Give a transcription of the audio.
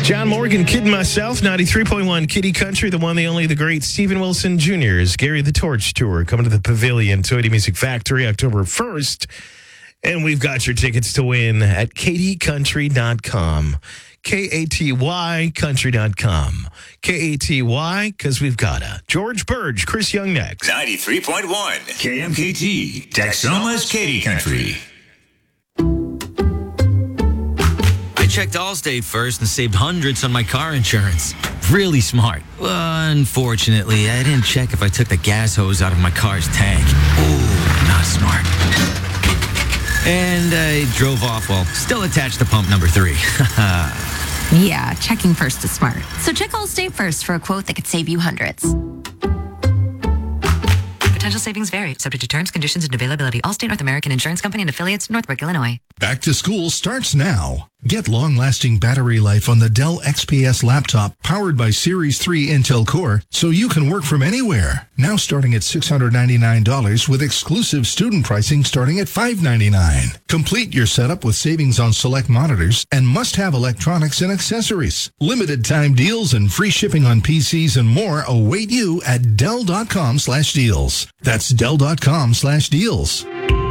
John Morgan, Kid and Myself, 93.1 Kitty Country, the one, the only, the great Stephen Wilson Jr.'s Gary the Torch Tour coming to the Pavilion, Toyota Music Factory, October 1st. And we've got your tickets to win at katycountry.com. K-A-T-Y country.com. K-A-T-Y, because we've got a George Burge, Chris Young next. 93.1 KMKT, Texoma's Katy Country. I checked Allstate first and saved hundreds on my car insurance. Really smart. Unfortunately, I didn't check if I took the gas hose out of my car's tank. Ooh, not smart. And I drove off while still attached to pump number 3. Yeah, checking first is smart. So check Allstate first for a quote that could save you hundreds. Potential savings vary, subject to terms, conditions, and availability. Allstate North American Insurance Company and affiliates, Northbrook, Illinois. Back to school starts now. Get long-lasting battery life on the Dell XPS laptop powered by Series 3 Intel Core so you can work from anywhere. Now starting at $699 with exclusive student pricing starting at $599. Complete your setup with savings on select monitors and must-have electronics and accessories. Limited time deals and free shipping on PCs and more await you at Dell.com/deals. That's Dell.com/deals.